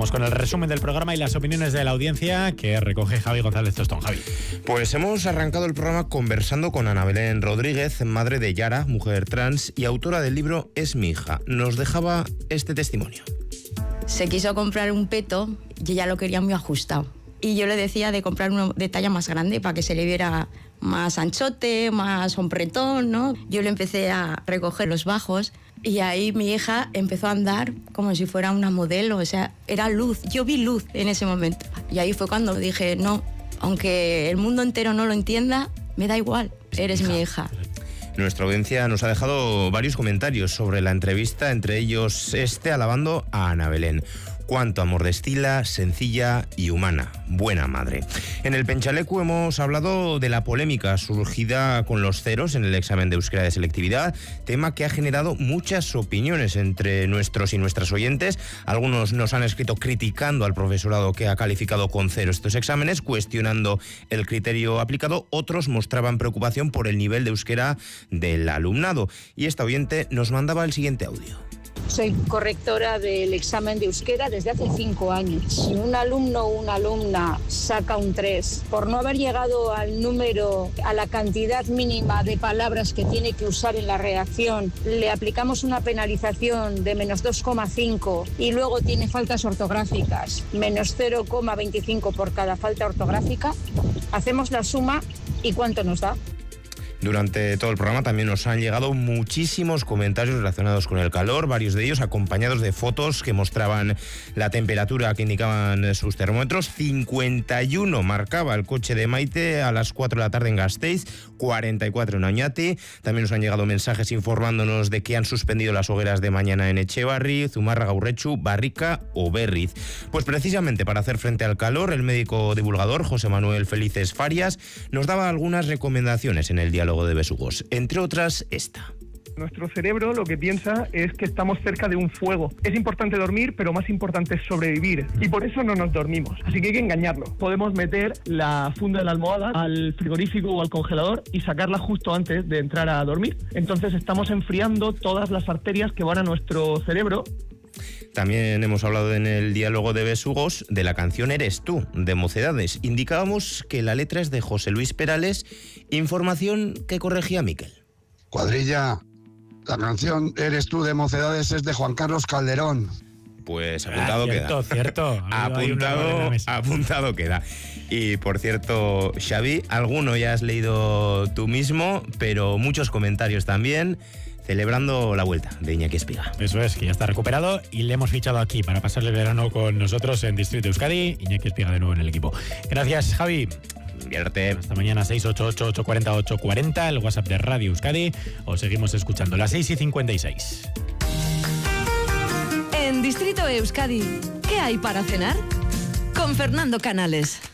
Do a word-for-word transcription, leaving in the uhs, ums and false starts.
Vamos con el resumen del programa y las opiniones de la audiencia que recoge Javi González Tostón. Javi. Pues hemos arrancado el programa conversando con Ana Belén Rodríguez, madre de Yara, mujer trans y autora del libro Es mi hija. Nos dejaba este testimonio. Se quiso comprar un peto y ella lo quería muy ajustado. Y yo le decía de comprar uno de talla más grande para que se le viera más anchote, más hombretón, ¿no? Yo le empecé a recoger los bajos y ahí mi hija empezó a andar como si fuera una modelo, o sea, era luz. Yo vi luz en ese momento. Y ahí fue cuando dije, no, aunque el mundo entero no lo entienda, me da igual, eres mi hija. Nuestra audiencia nos ha dejado varios comentarios sobre la entrevista, entre ellos este alabando a Ana Belén. Cuánto amor destila, sencilla y humana. Buena madre. En el Penchalecu hemos hablado de la polémica surgida con los ceros en el examen de euskera de selectividad, tema que ha generado muchas opiniones entre nuestros y nuestras oyentes. Algunos nos han escrito criticando al profesorado que ha calificado con cero estos exámenes, cuestionando el criterio aplicado. Otros mostraban preocupación por el nivel de euskera del alumnado. Y esta oyente nos mandaba el siguiente audio. Soy correctora del examen de euskera desde hace cinco años. Si un alumno o una alumna saca un tres por no haber llegado al número, a la cantidad mínima de palabras que tiene que usar en la redacción, le aplicamos una penalización de menos dos coma cinco y luego tiene faltas ortográficas, menos cero coma veinticinco por cada falta ortográfica, hacemos la suma y ¿cuánto nos da? Durante todo el programa también nos han llegado muchísimos comentarios relacionados con el calor, varios de ellos acompañados de fotos que mostraban la temperatura que indicaban sus termómetros. cincuenta y uno marcaba el coche de Maite a las cuatro de la tarde en Gasteiz, cuarenta y cuatro en Oñati. También nos han llegado mensajes informándonos de que han suspendido las hogueras de mañana en Etxebarri, Zumárraga, Urrechu, Barrica o Berriz. Pues precisamente para hacer frente al calor, el médico divulgador José Manuel Felices Farias nos daba algunas recomendaciones en el diálogo de Besugos, entre otras esta. Nuestro cerebro lo que piensa es que estamos cerca de un fuego. Es importante dormir, pero más importante es sobrevivir. Y por eso no nos dormimos. Así que hay que engañarlo. Podemos meter la funda de la almohada al frigorífico o al congelador y sacarla justo antes de entrar a dormir. Entonces estamos enfriando todas las arterias que van a nuestro cerebro. También hemos hablado en el diálogo de Besugos de la canción Eres tú, de Mocedades. Indicábamos que la letra es de José Luis Perales, información que corregía Miquel. Cuadrilla, la canción Eres tú de Mocedades es de Juan Carlos Calderón. Pues apuntado ah, cierto, queda. Cierto, apuntado, apuntado queda. Y por cierto, Xavi, alguno ya has leído tú mismo, pero muchos comentarios también, celebrando la vuelta de Iñaki Espiga. Eso es, que ya está recuperado y le hemos fichado aquí para pasarle el verano con nosotros en Distrito Euskadi. Iñaki Espiga de nuevo en el equipo. Gracias, Javi. Vierte. Hasta mañana, seis ocho ocho, ocho cuatro cero, ocho cuatro cero, el WhatsApp de Radio Euskadi. Os seguimos escuchando, las seis y cincuenta y seis. En Distrito Euskadi, ¿qué hay para cenar? Con Fernando Canales.